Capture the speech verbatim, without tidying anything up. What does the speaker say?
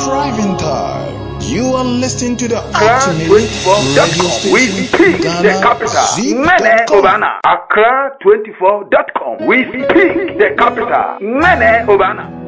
driving time. You are listening to the Accra ultimate twenty-four dot radio com. We station speak in the Ghana. capital. zip Mene dot com. Obana. Accra twenty-four dot com. We speak the capital. Mene Obana.